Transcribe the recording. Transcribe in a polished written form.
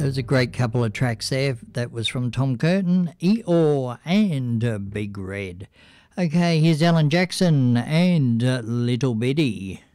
was a great couple of tracks there. That was from Tom Curtin, Eeyore and Big Red. Okay, here's Alan Jackson and Little Biddy.